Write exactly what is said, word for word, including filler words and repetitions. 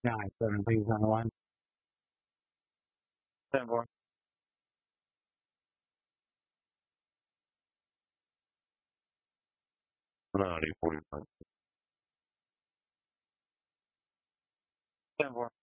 Nine, seven, please on the line. Seven, four. No, eight forty-five. Seven, four.